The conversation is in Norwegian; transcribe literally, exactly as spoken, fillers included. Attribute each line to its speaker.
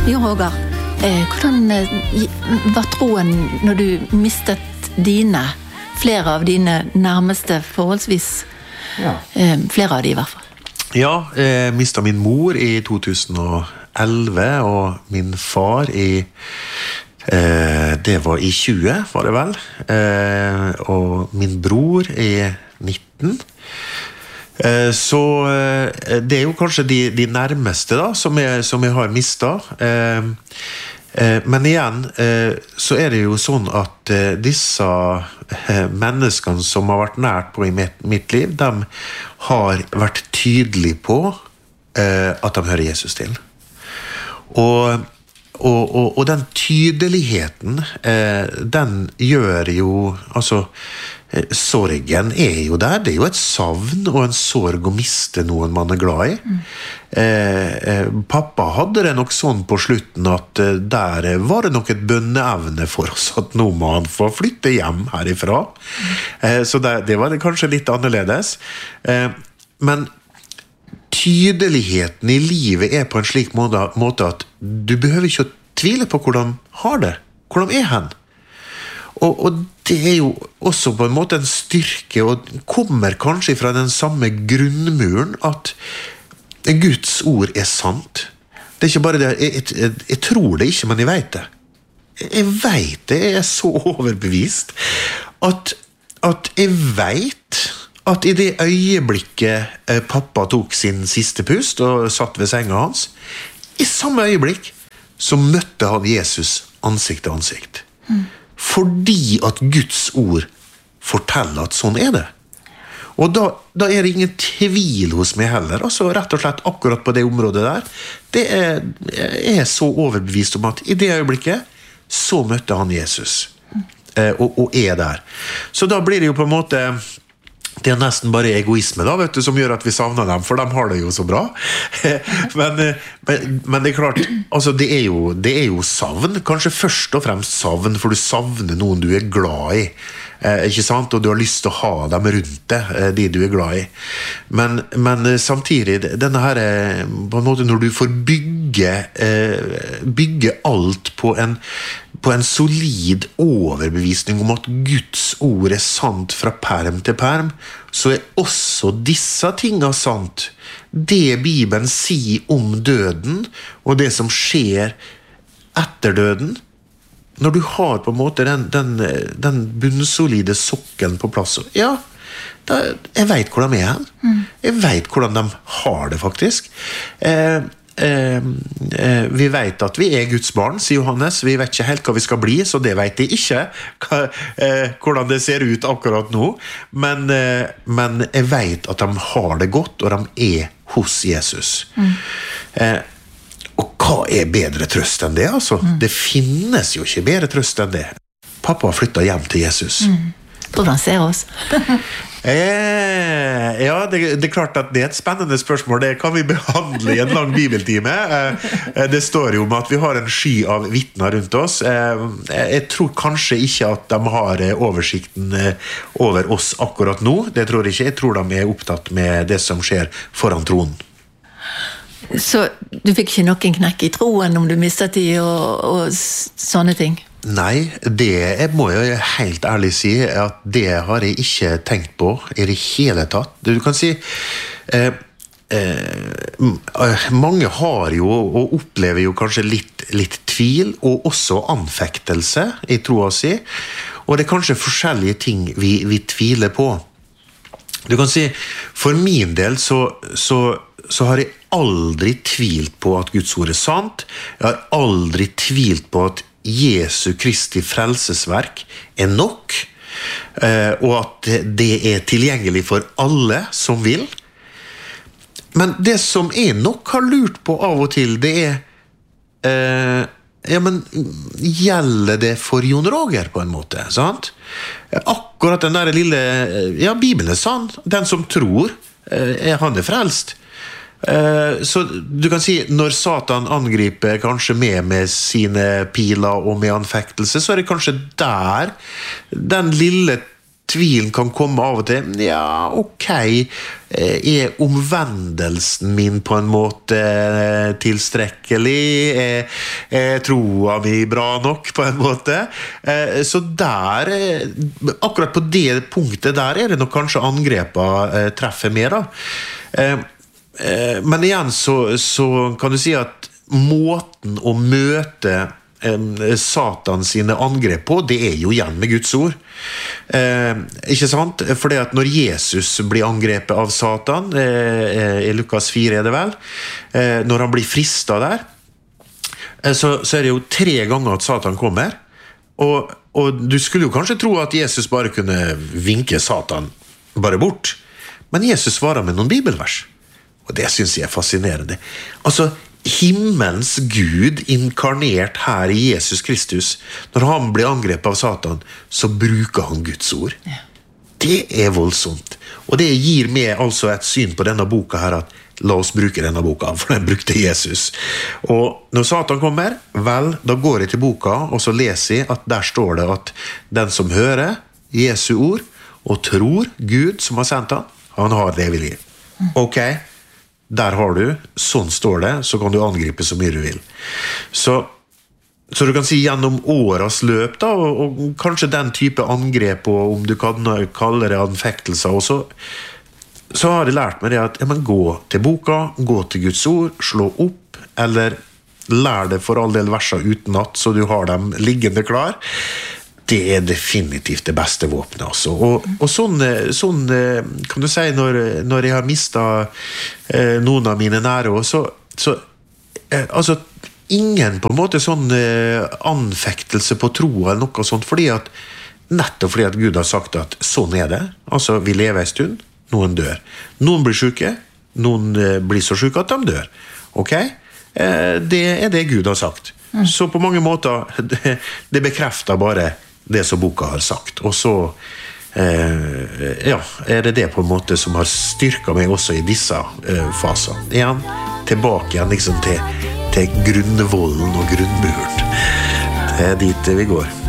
Speaker 1: Jo, Hågar, eh, hvordan eh, var troen når du mistet dine, flere av dine nærmeste forholdsvis, ja. eh, flere av de i hvert fall?
Speaker 2: Ja, jeg mistet min mor i to tusen og elleve, og min far i, eh, det var i tjue, var det vel, eh, og min bror i nitten. Eh, så eh, det er jo kanskje de, de nærmeste da, som jeg, som jeg har mistet. Eh, eh, men igjen, eh, så er det jo sånn at eh, disse eh, menneskene som har vært nært på i mitt, mitt liv, de har vært tydelige på eh, at de hører Jesus til. Og, og, og, og den tydeligheten, eh, den gjør jo, altså, eh, sorgen er jo der, det er jo et savn og en sorg å miste noen man er glad i. Mm. Eh, eh, pappa hadde det nok sånn på slutten at eh, der var det nok et bønneevne for oss at nå må han få flytte hjem herifra. Mm. Eh, så det, det var det kanskje litt annerledes. Eh, men tydeligheten i livet er på en slik måte, måte at du behøver ikke å tvile på hvordan har det, hvordan er han. Og, og det er jo også på en måte en styrke, og kommer kanskje fra den samme grunnmuren at Guds ord er sant. Det er ikke bare det, jeg, jeg, jeg tror det ikke, men jeg vet det. Jeg vet det, jeg er så overbevist at, at jeg vet at i det øyeblikket eh, pappa tok sin siste pust og satt ved senga hans, i samme øyeblikk så møtte han Jesus ansikt til ansikt. Mm. Fordi at Guds ord forteller at sånn er det. Og da, da er det ingen tvil hos meg heller, altså rett og slett akkurat på det området der. Det er, jeg er så overbevist om at i det øyeblikket så møtte han Jesus, mm. eh, og, og er der. Så da blir det jo på en måte, det er nesten bare egoisme da, vet du, som gjør at vi savner dem, for de har det jo så bra. men, men, men det er klart, altså det er, jo, det er jo savn, kanskje først og fremst savn, for du savner noen du er glad i, eh, ikke sant? Og du har lyst til å ha dem rundt deg, eh, de du er glad i. Men, men samtidig, denne her, på en måte når du får bygge, eh, bygge alt på en, på en solid overbevisning om at Guds ord er sant fra perm til perm, så er også disse tingene sant. Det Bibelen sier om døden, og det som skjer etter døden, når du har på en måte den, den, den bunnsolide sokken på plass, ja, da, jeg vet hvordan de er her. Mm. Jeg vet hvordan de har det faktisk. Eh, Eh, eh, vi vet at vi er Guds barn, sier Johannes. Vi vet ikke helt hva vi skal bli, så det vet jeg ikke hva, eh, hvordan det ser ut akkurat nå, men, eh, men jeg vet at de har det godt, og de er hos Jesus. Mm. Eh, og hva er bedre trøst enn det, altså? Mm. Det finnes jo ikke bedre trøst enn det. Pappa har flyttet hjem til Jesus.
Speaker 1: Mm. Hvordan ser oss?
Speaker 2: Eh, ja, det, det er klart at det er et spennende spørsmål. Det kan vi behandle i en lang bibeltime. Eh, det står jo om at vi har en sky av vittner rundt oss. Eh, jeg tror kanskje ikke at de har oversikten over oss akkurat nå. Det tror jeg ikke. Jeg tror de er opptatt med det som skjer foran tronen.
Speaker 1: Så du fikk ikke noen knekk i troen om du mistet de og, og sånne ting?
Speaker 2: Nei, det jeg må jo helt ærlig si at det har jeg ikke tenkt på i det hele tatt. Du kan si eh, eh, mange har jo og opplever jo kanskje litt, litt tvil og også anfektelse i troa si, og det er kanskje forskjellige ting vi, vi tviler på. Du kan si, for min del så, så, så har jeg aldri tvilt på at Guds ord er sant. Jeg har aldri tvilt på at Jesu Kristi frelsesverk er nok, og at det er tilgjengelig for alle som vil. Men det som jeg nok har lurt på av og til, det er eh, ja, men gjelder det for Jon Roger på en måte, sant? Akkurat den der lille, ja, Bibelen er sann, den som tror, eh, han er frelst. Så du kan si, når Satan angriper kanskje med med sine piler og med anfektelse, så er det kanskje der den lille tvilen kan komme av og til. Ja, ok, er omvendelsen min på en måte tilstrekkelig? Er, er troa mi bra nok på en måte? Så der, akkurat på det punktet der er det nok kanskje angrepa treffer mer da. Men igjen så, så kan du si at måten å møte Satan sine angrep på, det er jo igjen med Guds ord. Eh, ikke sant? Fordi at når Jesus blir angrepet av Satan, eh, i Lukas fire er det vel, eh, når han blir fristet der, eh, så, så er det jo tre ganger at Satan kommer, og, og du skulle jo kanskje tro at Jesus bare kunne vinke Satan bare bort, men Jesus svarer med noen bibelvers, og det synes jeg er fascinerende. Altså, himmelens Gud inkarnert her i Jesus Kristus, når han blir angrepet av Satan, så bruker han Guds ord. Ja. Det er voldsomt. Og det gir meg altså et syn på denne boka her, at la oss bruke denne boka, for den brukte Jesus. Og når Satan kommer, vel, da går jeg til boka, og så leser jeg at der står det at den som hører Jesu ord, og tror Gud som har sendt han, han har det evig liv. Ok? Der har du, sånn står det, så kan du angripe så mye du vil. Så, så du kan si gjennom årets løp da, og, og kanskje den type angrep, og om du kan kalle det anfektelser, og så, så har jeg lært meg det at, ja, men gå til boka, gå til Guds ord, slå opp, eller lær det for all del verser utenat, så du har dem liggende klar. Det er definitivt det beste våpenet altså. Og, og sånn, sånn kan du si når, når jeg har mistet eh, noen av mine nære så, så eh, altså ingen på en måte sånn eh, anfektelse på tro eller noe sånt, fordi at nettopp fordi at Gud har sagt at sånn er det, altså vi lever en stund, noen dør, noen blir syke, noen eh, blir så syke at de dør, ok? Eh, det er det Gud har sagt. Mm. Så på mange måter det, det bekrefter bare det som boka har sagt. Og så eh, ja, er det det på en måte som har styrket meg også i disse eh, faser. Igjen, tilbake igjen liksom til, til grunnvollen og grunnmuren. Det er dit vi går.